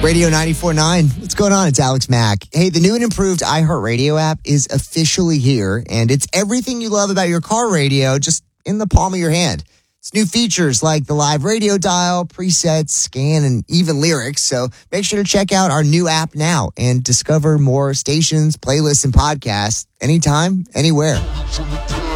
Radio 94.9. What's going on? It's Alex Mack. Hey, the new and improved iHeartRadio app is officially here, and it's everything you love about your car radio just in the palm of your hand. It's new features like the live radio dial, presets, scan, and even lyrics. So make sure to check out our new app now and discover more stations, playlists, and podcasts anytime, anywhere.